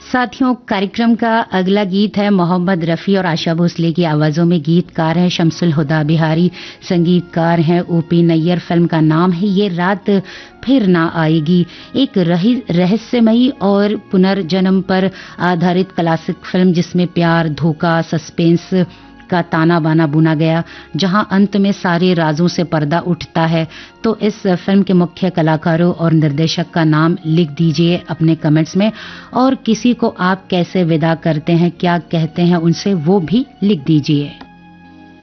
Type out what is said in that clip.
साथियों, कार्यक्रम का अगला गीत है मोहम्मद रफ़ी और आशा भोसले की आवाज़ों में। गीतकार हैं शमसुल हुदा बिहारी, संगीतकार हैं ओपी नैयर। फिल्म का नाम है ये रात फिर ना आएगी। एक रहस्यमयी और पुनर्जन्म पर आधारित क्लासिक फिल्म जिसमें प्यार, धोखा, सस्पेंस का ताना बाना बुना गया, जहां अंत में सारे राजों से पर्दा उठता है। तो इस फिल्म के मुख्य कलाकारों और निर्देशक का नाम लिख दीजिए अपने कमेंट्स में, और किसी को आप कैसे विदा करते हैं, क्या कहते हैं उनसे, वो भी लिख दीजिए।